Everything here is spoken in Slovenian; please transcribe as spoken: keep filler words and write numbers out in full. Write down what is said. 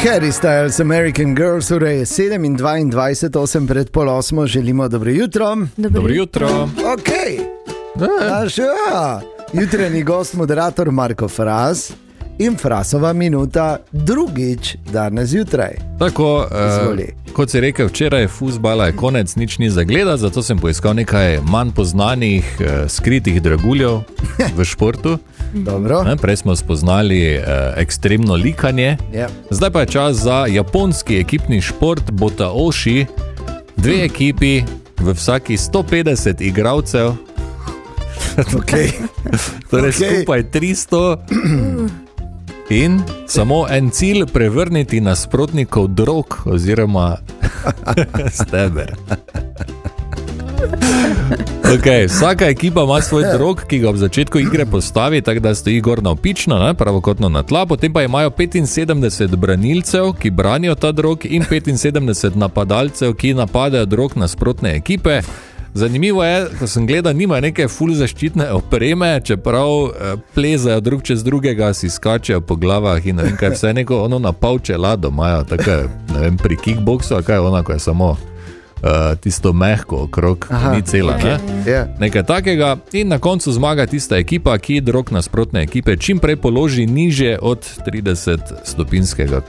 Harry Styles, American Girls, ura je sedem dvaindvajset, osem pred pol osmo, želimo dobro jutro. Dobro jutro. Ok, Naš, ja. Jutranji gost, moderator Marko Fras in Frasova minuta drugič danes zjutraj. Tako, uh, kot si rekel, včeraj fuzbala je konec, nič ni zagleda, zato sem poiskal nekaj manj poznanih, uh, skritih draguljev v športu. Dobro. Prej smo spoznali uh, ekstremno likanje. Yep. Zdaj pa je čas za japonski ekipni šport Botaoshi. Dve ekipi, v vsaki sto petdeset igralcev. Okay. Torej okay. skupaj tristo. In samo en cilj, prevrniti nasprotnikov drog oziroma steber. Okay, vsaka ekipa ima svoj drog, ki ga v začetku igre postavi, tako da stoji gor navpično, ne, pravokotno na tla, potem pa imajo petinsedemdeset branilcev, ki branijo ta drog, in petinsedemdeset napadalcev, ki napadajo drog nasprotne ekipe. Zanimivo je, ko sem gledal, nima neke ful zaščitne opreme, čeprav plezajo drug čez drugega, si skačejo po glavah in ne vem kaj, vse neko ono napavče lado imajo, tako ne vem, pri kickboksu, a kaj je ono, ko je samo uh, tisto mehko okrog, aha, ni cela, okay. ne? Yeah. Nekaj takega in na koncu zmaga tista ekipa, ki drog nasprotne ekipe čim prej položi niže od trideset stopinskega